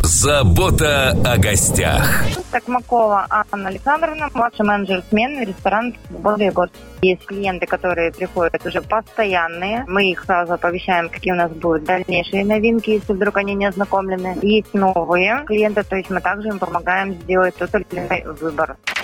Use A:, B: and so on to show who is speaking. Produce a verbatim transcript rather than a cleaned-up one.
A: Забота о гостях.
B: Токмакова Анна Александровна, младший менеджер смены, ресторан «Свобода Егорск». Есть клиенты, которые приходят уже постоянные. Мы их сразу оповещаем, какие у нас будут дальнейшие новинки, если вдруг они не ознакомлены. Есть новые клиенты, то есть мы также им помогаем сделать тот или иной выбор.